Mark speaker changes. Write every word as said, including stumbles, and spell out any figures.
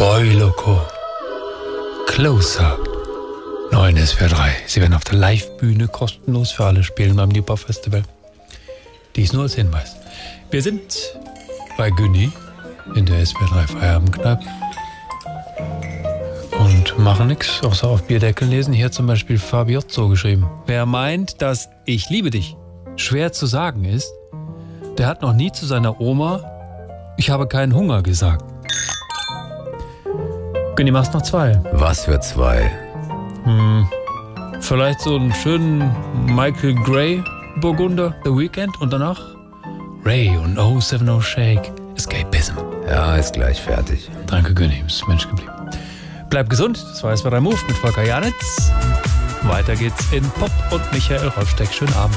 Speaker 1: Boy Loco. Closer. neun S W R drei. Sie werden auf der Live-Bühne kostenlos für alle spielen beim New Pop Festival. Dies nur als Hinweis. Wir sind bei Günni in der S W R drei Feierabendkneipe und machen nichts außer auf Bierdeckel lesen. Hier zum Beispiel Fabiozzo geschrieben. Wer meint, dass ich liebe dich schwer zu sagen ist, der hat noch nie zu seiner Oma ich habe keinen Hunger gesagt. Günni, machst noch zwei.
Speaker 2: Was für zwei?
Speaker 1: Hm, vielleicht so einen schönen Michael Gray Burgunder, The Weeknd und danach Ray und oh seven oh Shake, Escapism.
Speaker 2: Ja, ist gleich fertig.
Speaker 1: Danke, Günni, bist Mensch geblieben. Bleib gesund, das war es bei deinem Move mit Volker Janitz. Weiter geht's in Pop und Michael Rolfsteck. Schönen Abend.